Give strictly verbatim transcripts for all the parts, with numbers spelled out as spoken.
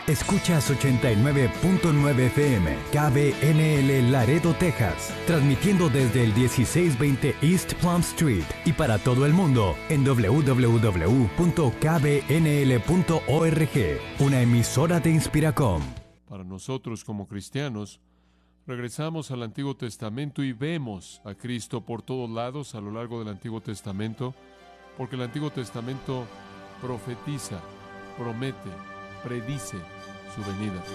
Escuchas ochenta y nueve punto nueve F M, K B N L Laredo, Texas, transmitiendo desde el dieciséis veinte East Plum Street y para todo el mundo en doble u doble u doble u punto k b n l punto org, una emisora de Inspiracom. Para nosotros como cristianos, regresamos al Antiguo Testamento y vemos a Cristo por todos lados a lo largo del Antiguo Testamento, porque el Antiguo Testamento profetiza, promete, predice su venida.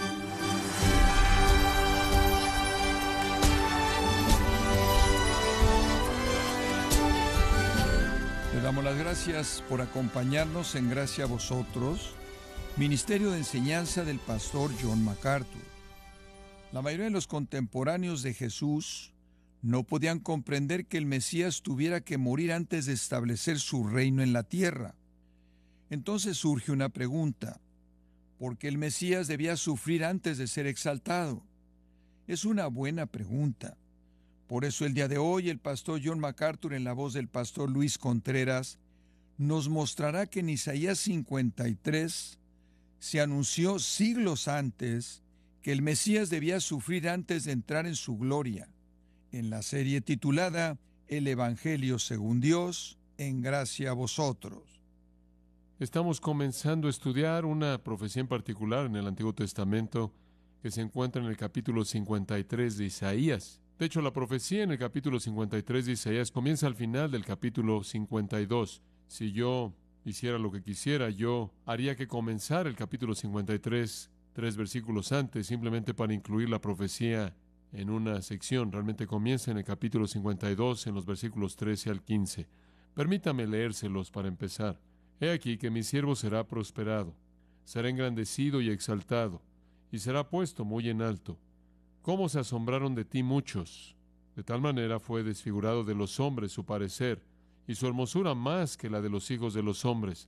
Le damos las gracias por acompañarnos en Gracia a Vosotros, Ministerio de Enseñanza del Pastor John MacArthur. La mayoría de los contemporáneos de Jesús no podían comprender que el Mesías tuviera que morir antes de establecer su reino en la tierra. Entonces surge una pregunta: ¿por qué el Mesías debía sufrir antes de ser exaltado? Es una buena pregunta. Por eso el día de hoy el pastor John MacArthur, en la voz del pastor Luis Contreras, nos mostrará que en Isaías cincuenta y tres se anunció siglos antes que el Mesías debía sufrir antes de entrar en su gloria, en la serie titulada El Evangelio según Dios, en gracia a vosotros. Estamos comenzando a estudiar una profecía en particular en el Antiguo Testamento que se encuentra en el capítulo cincuenta y tres de Isaías. De hecho, la profecía en el capítulo cincuenta y tres de Isaías comienza al final del capítulo cincuenta y dos. Si yo hiciera lo que quisiera, yo haría que comenzara el capítulo cincuenta y tres, tres versículos antes, simplemente para incluir la profecía en una sección. Realmente comienza en el capítulo cincuenta y dos, en los versículos trece al quince. Permítame leérselos para empezar. He aquí que mi siervo será prosperado, será engrandecido y exaltado, y será puesto muy en alto. ¿Cómo se asombraron de ti muchos? De tal manera fue desfigurado de los hombres su parecer, y su hermosura más que la de los hijos de los hombres.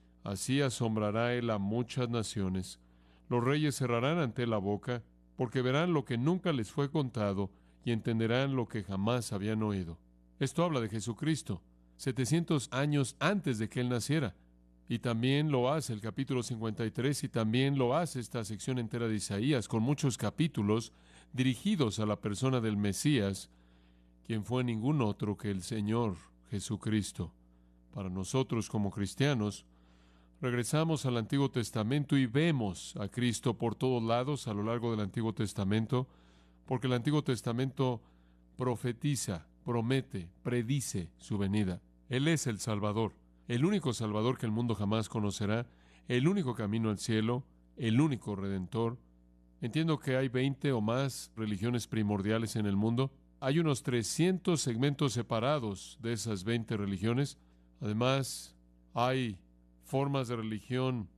Así asombrará él a muchas naciones. Los reyes cerrarán ante él la boca, porque verán lo que nunca les fue contado, y entenderán lo que jamás habían oído. Esto habla de Jesucristo, setecientos años antes de que él naciera. Y también lo hace el capítulo cincuenta y tres, y también lo hace esta sección entera de Isaías, con muchos capítulos dirigidos a la persona del Mesías, quien fue ningún otro que el Señor Jesucristo. Para nosotros como cristianos, regresamos al Antiguo Testamento y vemos a Cristo por todos lados a lo largo del Antiguo Testamento, porque el Antiguo Testamento profetiza, promete, predice su venida. Él es el Salvador, el único Salvador que el mundo jamás conocerá, el único camino al cielo, el único Redentor. Entiendo que hay veinte o más religiones primordiales en el mundo. Hay unos trescientos segmentos separados de esas veinte religiones. Además, hay formas de religión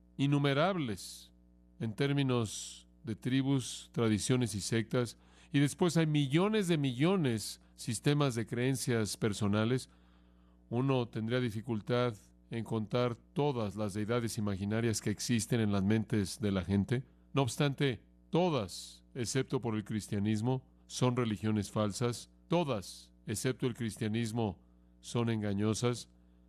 innumerables en términos de tribus, tradiciones y sectas. Y después hay millones de millones sistemas de creencias personales. Uno tendría dificultad en contar todas las deidades imaginarias que existen en las mentes de la gente. No obstante, todas, excepto por el cristianismo, son religiones falsas. Todas, excepto el cristianismo, son engañosas.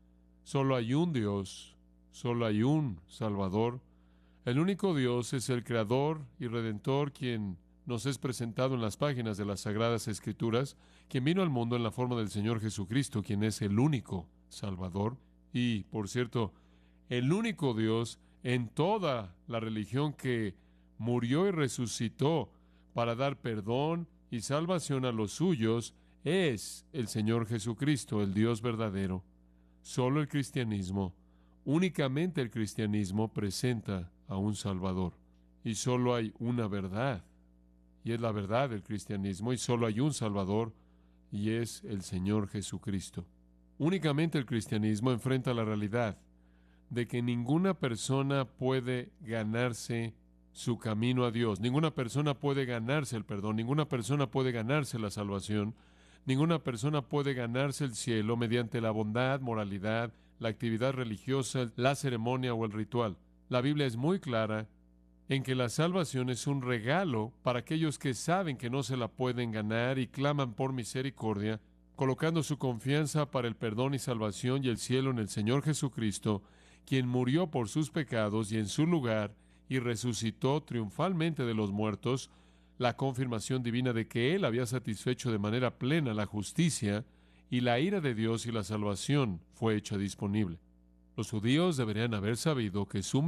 Solo hay un Dios, solo hay un Salvador. El único Dios es el Creador y Redentor, quien nos es presentado en las páginas de las Sagradas Escrituras, quien vino al mundo en la forma del Señor Jesucristo, quien es el único Salvador. Y, por cierto, el único Dios en toda la religión que murió y resucitó para dar perdón y salvación a los suyos es el Señor Jesucristo, el Dios verdadero. Solo el cristianismo, únicamente el cristianismo presenta a un Salvador. Y solo hay una verdad, y es la verdad del cristianismo, y solo hay un Salvador, y es el Señor Jesucristo. Únicamente el cristianismo enfrenta la realidad de que ninguna persona puede ganarse su camino a Dios. Ninguna persona puede ganarse el perdón, ninguna persona puede ganarse la salvación, ninguna persona puede ganarse el cielo mediante la bondad, moralidad, la actividad religiosa, la ceremonia o el ritual. La Biblia es muy clara en que la salvación es un regalo para aquellos que saben que no se la pueden ganar y claman por misericordia, colocando su confianza para el perdón y salvación y el cielo en el Señor Jesucristo, quien murió por sus pecados y en su lugar y resucitó triunfalmente de los muertos, la confirmación divina de que Él había satisfecho de manera plena la justicia y la ira de Dios y la salvación fue hecha disponible. Los judíos deberían haber sabido que su